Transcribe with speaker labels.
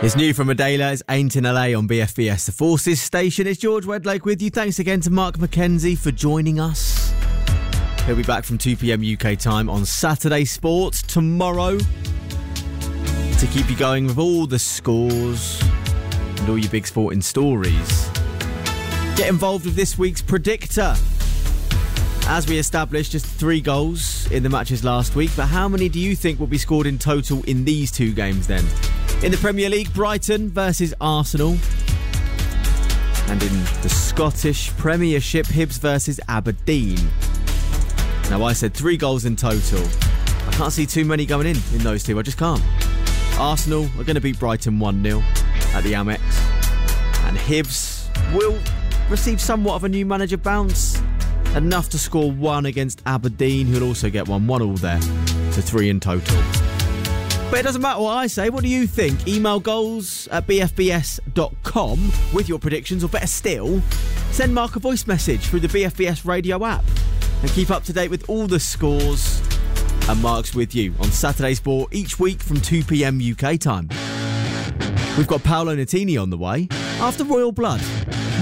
Speaker 1: It's new from Adela. It's Ain't in LA on BFBS, the Forces station. It's George Wedlake with you. Thanks again to Mark McKenzie for joining us. He'll be back from 2 p.m. UK time on Saturday Sports tomorrow to keep you going with all the scores and all your big sporting stories. Get involved with this week's Predictor. As we established, just 3 goals in the matches last week, but how many do you think will be scored in total in these 2 games then? In the Premier League, Brighton versus Arsenal. And in the Scottish Premiership, Hibs versus Aberdeen. Now, I said 3 goals in total. I can't see too many going in those 2. I just can't. Arsenal are going to beat Brighton 1-0 at the Amex. And Hibs will receive somewhat of a new manager bounce. Enough to score 1 against Aberdeen, who'll also get 1-1 there. So 3 in total. But it doesn't matter what I say. What do you think? Email goals@bfbs.com with your predictions, or better still, send Mark a voice message through the BFBS radio app and keep up to date with all the scores. And Mark's with you on Saturday Sport each week from 2 p.m. UK time. We've got Paolo Nutini on the way after Royal Blood.